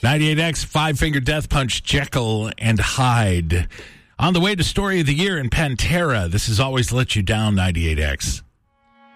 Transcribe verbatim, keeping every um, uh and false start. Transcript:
ninety-eight X, Five Finger Death Punch, Jekyll and Hyde. On the way to Story of the Year in Pantera, this is Always Let You Down, ninety-eight X.